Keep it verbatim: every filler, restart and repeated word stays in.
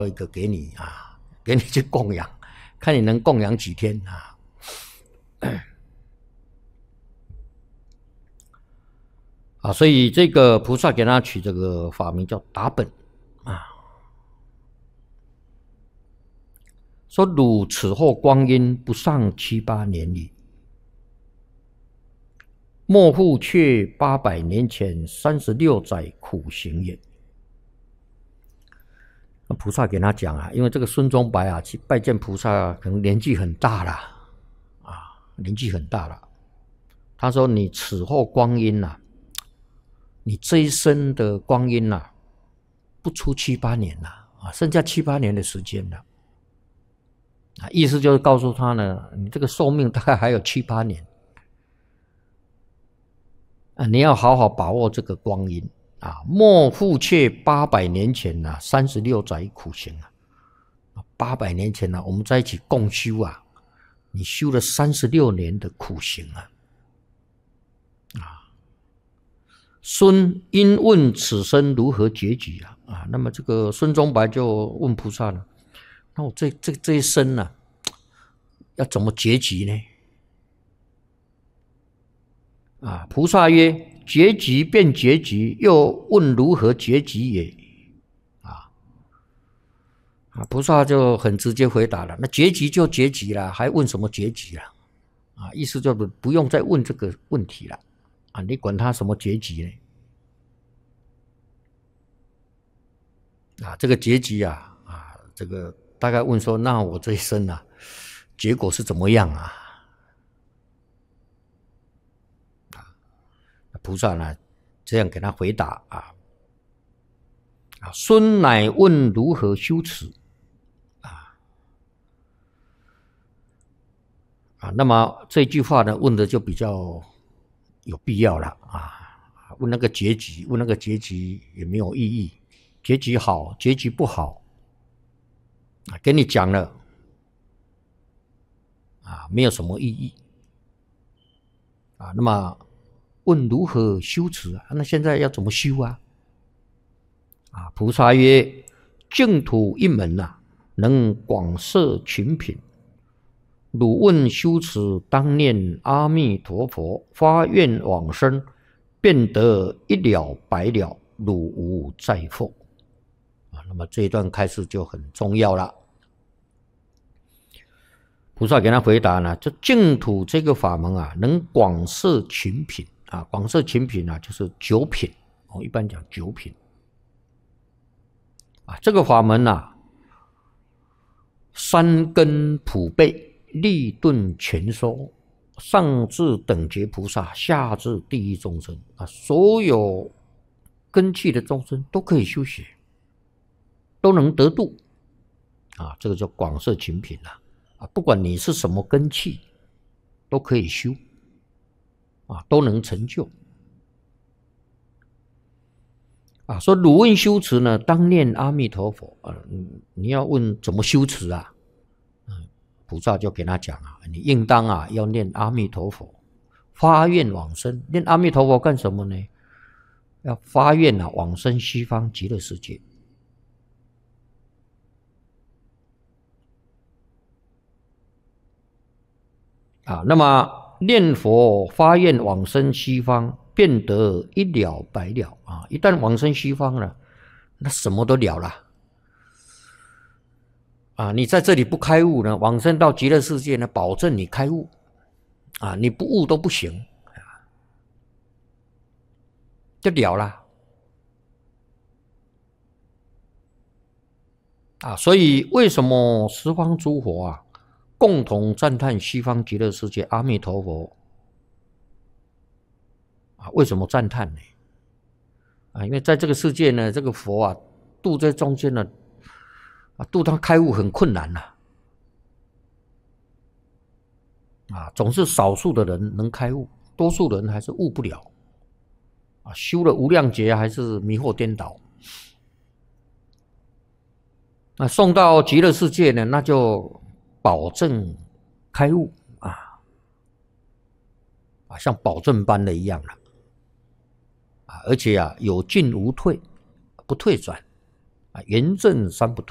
一个给你啊，给你去供养，看你能供养几天啊。啊，所以这个菩萨给他取这个法名叫达本啊。说汝此后光阴不上七八年矣，莫复却八百年前三十六载苦行也。那菩萨给他讲啊，因为这个孙宗白啊去拜见菩萨，可能年纪很大了啊，年纪很大了。他说：“你此后光阴呐、啊，你这一生的光阴呐、啊，不出七八年了啊，剩下七八年的时间了。”啊，意思就是告诉他呢，你这个寿命大概还有七八年啊，你要好好把握这个光阴啊！莫复却八百年前呐、啊，三十六载苦行啊，八百年前呢、啊，我们在一起共修啊，你修了三十六年的苦行啊！啊，孙因问此生如何结局啊？啊，那么这个孙宗白就问菩萨了。那我这这这一生呢、啊，要怎么结局呢？啊，菩萨曰：“结局便结局，又问如何结局也？”啊啊，菩萨就很直接回答了：“那结局就结局了，还问什么结局了？”啊，意思就是不用再问这个问题了。啊，你管他什么结局呢？啊，这个结局啊，啊，这个。大概问说，那我这一生啊，结果是怎么样啊？菩萨呢，这样给他回答啊。啊，孙乃问如何修持啊啊，那么这句话呢，问的就比较有必要了啊。问那个结局，问那个结局也没有意义，结局好，结局不好。啊，跟你讲了啊，没有什么意义啊。那么问如何修持啊？那现在要怎么修啊？啊，菩萨曰：“净土一门呐、啊，能广摄群品。汝问修持，当念阿弥陀佛，发愿往生，便得一了百了，汝无再复。”啊，那么这一段开示就很重要了。菩萨给他回答呢，这净土这个法门啊，能广摄群品啊，广摄群品啊，就是九品哦，一般讲九品啊，这个法门啊，三根普被，利钝全收，上至等觉菩萨，下至地狱众生啊，所有根器的众生都可以修学，都能得度啊，这个叫广摄群品啊。啊，不管你是什么根器，都可以修，啊，都能成就。啊，说汝问修持呢，当念阿弥陀佛啊，你要问怎么修持啊？嗯，菩萨就给他讲啊，你应当啊要念阿弥陀佛，发愿往生。念阿弥陀佛干什么呢？要发愿啊往生西方极乐世界。啊，那么念佛发愿往生西方，便得一了百了啊！一旦往生西方了，那什么都了了啊！你在这里不开悟呢，往生到极乐世界呢，保证你开悟啊！你不悟都不行，就了了啊！所以为什么十方诸佛啊？共同赞叹西方极乐世界阿弥陀佛啊？为什么赞叹呢？啊，因为在这个世界呢，这个佛啊，度在中间呢，啊，度他开悟很困难呐、啊，啊，总是少数的人能开悟，多数人还是悟不了，啊，修了无量劫还是迷惑颠倒。那送到极乐世界呢，那就保证开悟啊，啊，像保证般的一样了啊，而且啊有进无退，不退转啊，圆正三不退。